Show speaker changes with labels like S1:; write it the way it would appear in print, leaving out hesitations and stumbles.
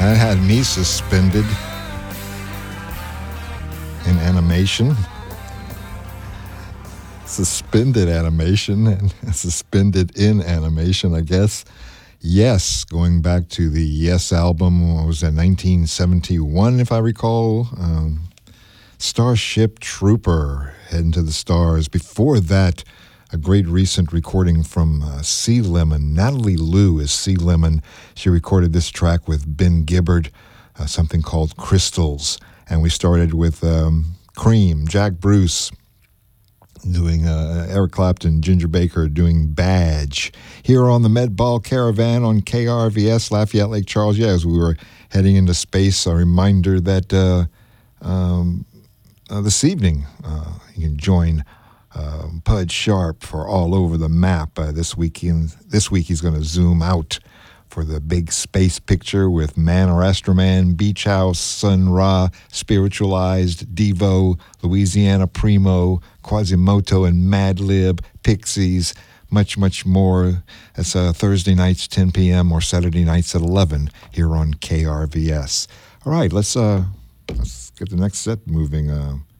S1: That had me suspended in animation. Suspended animation and suspended in animation, I guess. Yes, going back to the Yes album, what was that, 1971, if I recall. Starship Trooper, Heading to the Stars. Before that, a great recent recording from Sea Lemon. Natalie Lou is Sea Lemon. She recorded this track with Ben Gibbard, something called Crystals. And we started with Cream, Jack Bruce, doing Eric Clapton, Ginger Baker doing Badge. Here on the Med Ball Caravan on KRVS, Lafayette Lake Charles. Yeah, as we were heading into space, a reminder that this evening you can join Pud Sharp for All Over the Map. This week he's going to zoom out for the big space picture with Man or Astroman, Beach House, Sun Ra, Spiritualized, Devo, Louisiana Primo, Quasimoto and Madlib, Pixies, much, much more. That's Thursday nights 10 p.m. or Saturday nights at 11 here on KRVS. All right, let's get the next set moving.